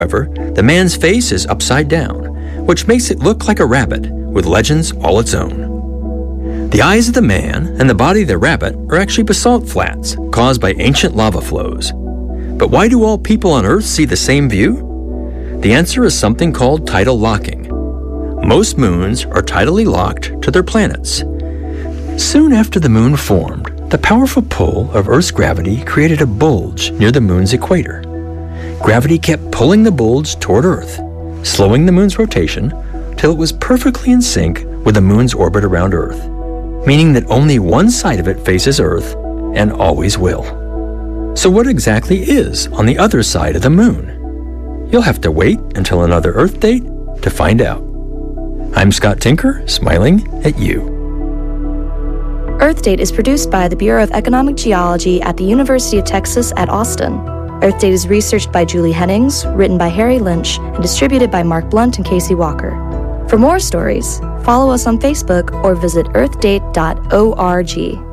However, the man's face is upside down, which makes it look like a rabbit with legends all its own. The eyes of the man and the body of the rabbit are actually basalt flats caused by ancient lava flows. But why do all people on Earth see the same view? The answer is something called tidal locking. Most moons are tidally locked to their planets. Soon after the moon formed, the powerful pull of Earth's gravity created a bulge near the moon's equator. Gravity kept pulling the bulge toward Earth, slowing the moon's rotation till it was perfectly in sync with the moon's orbit around Earth, meaning that only one side of it faces Earth and always will. So what exactly is on the other side of the moon? You'll have to wait until another Earth date to find out. I'm Scott Tinker, smiling at you. Earth Date is produced by the Bureau of Economic Geology at the University of Texas at Austin. Earth Date is researched by Julie Hennings, written by Harry Lynch, and distributed by Mark Blunt and Casey Walker. For more stories, follow us on Facebook or visit earthdate.org.